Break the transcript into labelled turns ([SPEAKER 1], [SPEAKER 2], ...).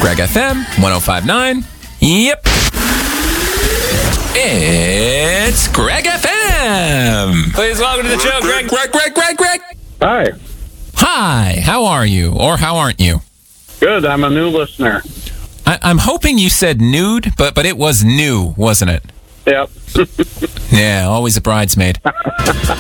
[SPEAKER 1] Greg FM 105.9. Yep. It's Greg FM. Please welcome to the show, Greg. Greg.
[SPEAKER 2] Hi.
[SPEAKER 1] Hi, how are you? Or how aren't you?
[SPEAKER 2] Good. I'm a new listener.
[SPEAKER 1] I'm hoping you said nude, but it was new, wasn't it?
[SPEAKER 2] Yep.
[SPEAKER 1] Yeah, always a bridesmaid.